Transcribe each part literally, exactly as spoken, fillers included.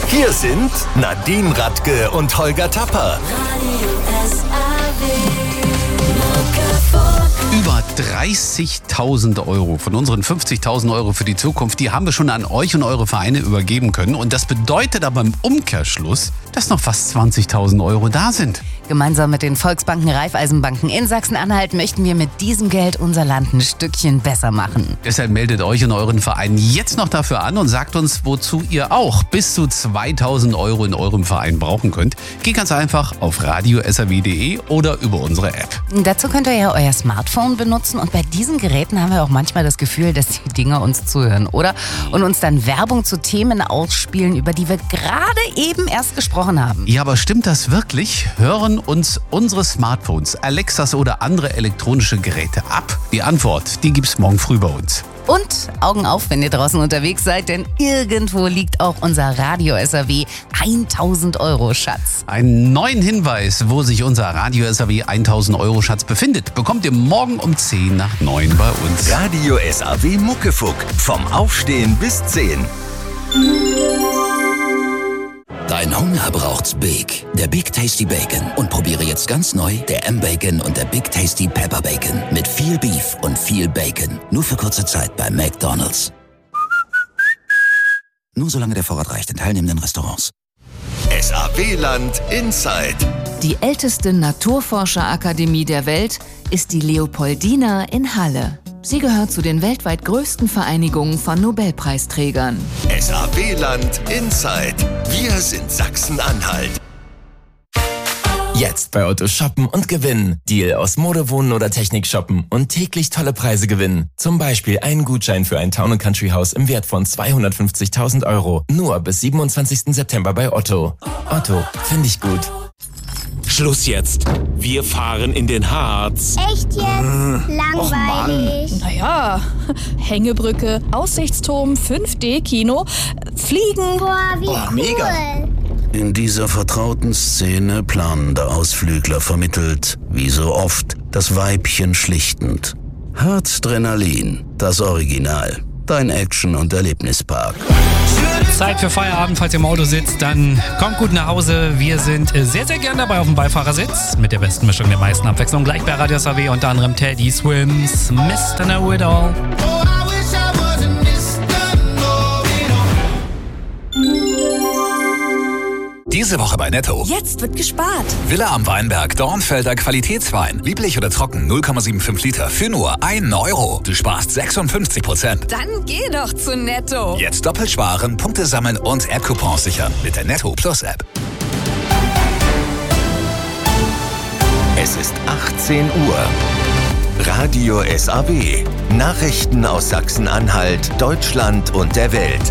Hier sind Nadine Radke und Holger Tapper. Über dreißigtausend Euro von unseren fünfzigtausend Euro für die Zukunft, die haben wir schon an euch und eure Vereine übergeben können. Und das bedeutet aber im Umkehrschluss, dass noch fast zwanzigtausend Euro da sind. Gemeinsam mit den Volksbanken, Raiffeisenbanken in Sachsen-Anhalt möchten wir mit diesem Geld unser Land ein Stückchen besser machen. Deshalb meldet euch und euren Verein jetzt noch dafür an und sagt uns, wozu ihr auch bis zu zweitausend Euro in eurem Verein brauchen könnt. Geht ganz einfach auf radio punkt s r w punkt d e oder über unsere App. Dazu könnt ihr ja euer Smartphone benutzen und bei diesen Geräten haben wir auch manchmal das Gefühl, dass die Dinger uns zuhören, oder? Und uns dann Werbung zu Themen ausspielen, über die wir gerade eben erst gesprochen haben. Ja, aber stimmt das wirklich? Hören uns unsere Smartphones, Alexas oder andere elektronische Geräte ab? Die Antwort, die gibt's morgen früh bei uns. Und Augen auf, wenn ihr draußen unterwegs seid, denn irgendwo liegt auch unser Radio S R W tausend Euro Schatz. Einen neuen Hinweis, wo sich unser Radio S R W tausend Euro Schatz befindet, bekommt ihr morgen um zehn nach neun bei uns. Radio S R W Muckefuck. Vom Aufstehen bis zehn. Dein Hunger braucht's Big. Der Big Tasty Bacon. Und probiere jetzt ganz neu der M-Bacon und der Big Tasty Pepper Bacon. Mit viel Beef und viel Bacon. Nur für kurze Zeit bei McDonald's. Nur solange der Vorrat reicht in teilnehmenden Restaurants. S R W-Land Inside. Die älteste Naturforscherakademie der Welt ist die Leopoldina in Halle. Sie gehört zu den weltweit größten Vereinigungen von Nobelpreisträgern. S R W-Land Inside. Wir sind Sachsen-Anhalt. Jetzt bei Otto shoppen und gewinnen. Deal aus Mode, Wohnen oder Technik shoppen und täglich tolle Preise gewinnen. Zum Beispiel einen Gutschein für ein Town and Country Haus im Wert von zweihundertfünfzigtausend Euro. Nur bis siebenundzwanzigsten September bei Otto. Otto, finde ich gut. Schluss jetzt. Wir fahren in den Harz. Echt jetzt? Äh, Langweilig. Naja, Hängebrücke, Aussichtsturm, fünf D Kino, Fliegen. Boah, wie oh, cool. Mega. In dieser vertrauten Szene planender Ausflügler vermittelt, wie so oft, das Weibchen schlichtend. Herzdrenalin, das Original. Dein Action- und Erlebnispark. Zeit für Feierabend, falls ihr im Auto sitzt, dann kommt gut nach Hause. Wir sind sehr, sehr gern dabei auf dem Beifahrersitz mit der besten Mischung der meisten Abwechslung. Gleich bei Radio S R W unter anderem Teddy Swims, Mister Know It All. Diese Woche bei Netto. Jetzt wird gespart. Villa am Weinberg, Dornfelder Qualitätswein. Lieblich oder trocken, null Komma fünfundsiebzig Liter für nur einen Euro. Du sparst sechsundfünfzig Prozent. Dann geh doch zu Netto. Jetzt doppelt sparen, Punkte sammeln und App-Coupons sichern mit der Netto Plus App. Es ist achtzehn Uhr. Radio S R W. Nachrichten aus Sachsen-Anhalt, Deutschland und der Welt.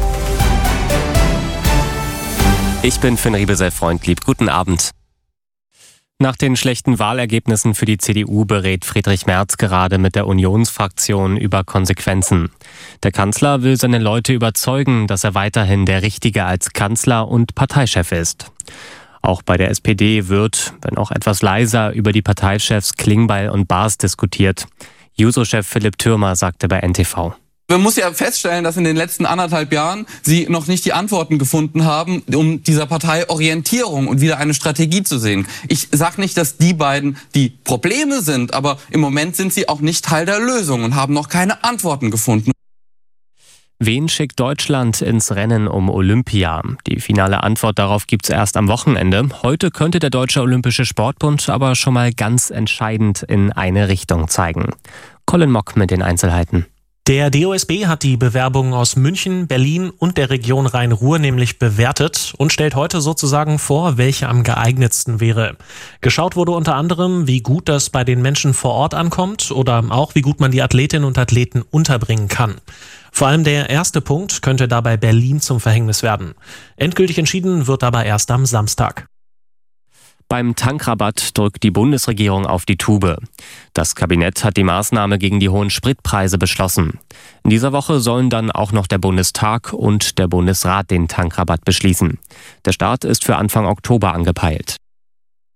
Ich bin Finn Riebesell-Freundlieb. Guten Abend. Nach den schlechten Wahlergebnissen für die C D U berät Friedrich Merz gerade mit der Unionsfraktion über Konsequenzen. Der Kanzler will seine Leute überzeugen, dass er weiterhin der Richtige als Kanzler und Parteichef ist. Auch bei der S P D wird, wenn auch etwas leiser, über die Parteichefs Klingbeil und Baas diskutiert. Juso-Chef Philipp Thürmer sagte bei N T V. Man muss ja feststellen, dass in den letzten anderthalb Jahren sie noch nicht die Antworten gefunden haben, um dieser Partei Orientierung und wieder eine Strategie zu sehen. Ich sage nicht, dass die beiden die Probleme sind, aber im Moment sind sie auch nicht Teil der Lösung und haben noch keine Antworten gefunden. Wen schickt Deutschland ins Rennen um Olympia? Die finale Antwort darauf gibt's erst am Wochenende. Heute könnte der Deutsche Olympische Sportbund aber schon mal ganz entscheidend in eine Richtung zeigen. Colin Mock mit den Einzelheiten. Der D O S B hat die Bewerbungen aus München, Berlin und der Region Rhein-Ruhr nämlich bewertet und stellt heute sozusagen vor, welche am geeignetsten wäre. Geschaut wurde unter anderem, wie gut das bei den Menschen vor Ort ankommt oder auch, wie gut man die Athletinnen und Athleten unterbringen kann. Vor allem der erste Punkt könnte dabei Berlin zum Verhängnis werden. Endgültig entschieden wird aber erst am Samstag. Beim Tankrabatt drückt die Bundesregierung auf die Tube. Das Kabinett hat die Maßnahme gegen die hohen Spritpreise beschlossen. In dieser Woche sollen dann auch noch der Bundestag und der Bundesrat den Tankrabatt beschließen. Der Start ist für Anfang Oktober angepeilt.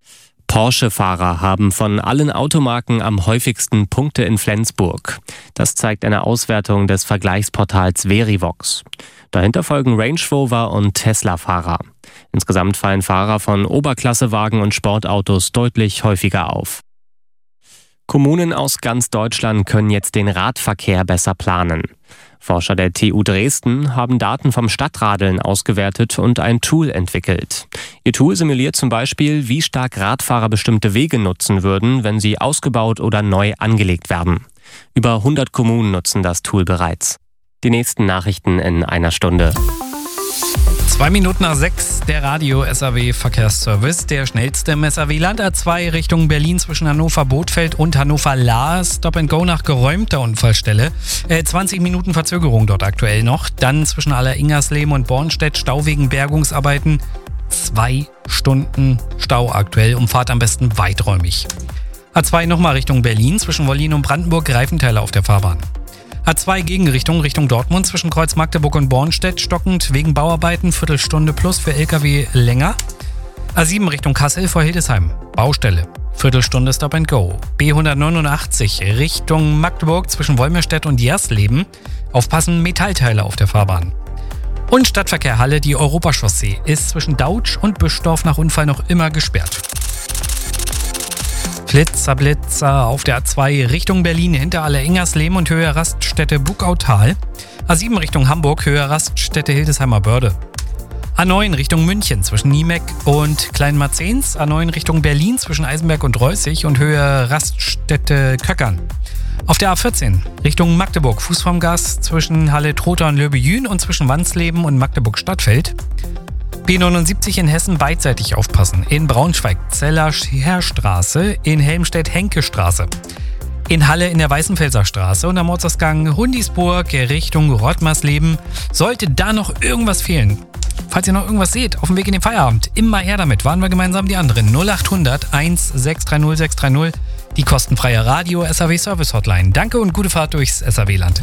Porsche-Fahrer haben von allen Automarken am häufigsten Punkte in Flensburg. Das zeigt eine Auswertung des Vergleichsportals Verivox. Dahinter folgen Range Rover und Tesla-Fahrer. Insgesamt fallen Fahrer von Oberklassewagen und Sportautos deutlich häufiger auf. Kommunen aus ganz Deutschland können jetzt den Radverkehr besser planen. Forscher der T U Dresden haben Daten vom Stadtradeln ausgewertet und ein Tool entwickelt. Ihr Tool simuliert zum Beispiel, wie stark Radfahrer bestimmte Wege nutzen würden, wenn sie ausgebaut oder neu angelegt werden. Über hundert Kommunen nutzen das Tool bereits. Die nächsten Nachrichten in einer Stunde. Zwei Minuten nach sechs, der Radio-S A W-Verkehrsservice. Der schnellste im S A W-Land. A zwei Richtung Berlin zwischen Hannover-Bothfeld und Hannover-Lahr. Stop and Go nach geräumter Unfallstelle. Äh, zwanzig Minuten Verzögerung dort aktuell noch. Dann zwischen Aller-Ingersleben und Bornstedt Stau wegen Bergungsarbeiten. Zwei Stunden Stau aktuell. Umfahrt am besten weiträumig. A zwei nochmal Richtung Berlin zwischen Wollin und Brandenburg. Reifenteile auf der Fahrbahn. A zwei Gegenrichtung Richtung Dortmund zwischen Kreuz Magdeburg und Bornstedt stockend wegen Bauarbeiten, Viertelstunde plus für L K W länger. A sieben Richtung Kassel vor Hildesheim, Baustelle, Viertelstunde Stop and Go. B hundertneunundachtzig Richtung Magdeburg zwischen Wolmirstedt und Jersleben, aufpassen, Metallteile auf der Fahrbahn. Und Stadtverkehr Halle, die Europachaussee, ist zwischen Dautsch und Büschdorf nach Unfall noch immer gesperrt. Blitzer, Blitzer auf der A zwei Richtung Berlin hinter Aller-Ingersleben und Höhe Raststätte Buckautal. A sieben Richtung Hamburg, Höhe Raststätte Hildesheimer Börde. A neun Richtung München zwischen Niemeck und Kleinmarzens. A neun Richtung Berlin zwischen Eisenberg und Reußig und Höhe Raststätte Köckern. Auf der A vierzehn Richtung Magdeburg, Fuß vom Gas zwischen Halle-Trotha und Löbejün und zwischen Wansleben und Magdeburg-Stadtfeld. B neunundsiebzig in Hessen beidseitig aufpassen. In Braunschweig Zeller-Heerstraße, in Helmstedt-Henke-Straße. In Halle in der Weißenfelser Straße und am Ortsausgang Hundisburg Richtung Rottmarsleben. Sollte da noch irgendwas fehlen, falls ihr noch irgendwas seht auf dem Weg in den Feierabend, immer her damit. Waren wir gemeinsam die anderen. null achthundert eins sechs drei null sechs drei null, die kostenfreie Radio-S A W-Service-Hotline. Danke und gute Fahrt durchs S A W-Land.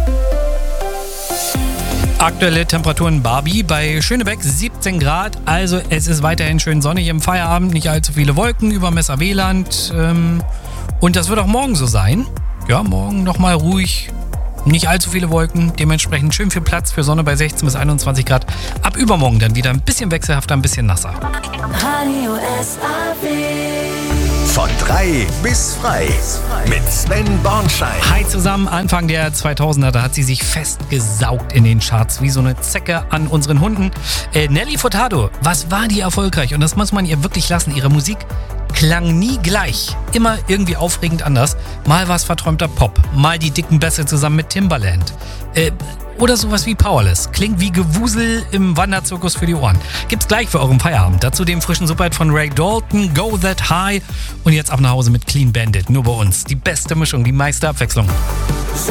Aktuelle Temperaturen Barbie bei Schönebeck siebzehn Grad, also es ist weiterhin schön sonnig im Feierabend, nicht allzu viele Wolken über dem S A W-Land ähm, und das wird auch morgen so sein. Ja, morgen nochmal ruhig, nicht allzu viele Wolken, dementsprechend schön viel Platz für Sonne bei sechzehn bis einundzwanzig Grad. Ab übermorgen dann wieder ein bisschen wechselhafter, ein bisschen nasser. Radio S A W. Von drei bis frei mit Sven Bornschein. Hi zusammen, Anfang der zweitausender, da hat sie sich festgesaugt in den Charts wie so eine Zecke an unseren Hunden. Äh, Nelly Furtado, was war die erfolgreich? Und das muss man ihr wirklich lassen. Ihre Musik klang nie gleich, immer irgendwie aufregend anders. Mal war es verträumter Pop, mal die dicken Bässe zusammen mit Timbaland. Äh, Oder sowas wie Powerless. Klingt wie Gewusel im Wanderzirkus für die Ohren. Gibt's gleich für euren Feierabend. Dazu den frischen Superhit von Ray Dalton, Go That High. Und jetzt ab nach Hause mit Clean Bandit. Nur bei uns. Die beste Mischung, die meiste Abwechslung.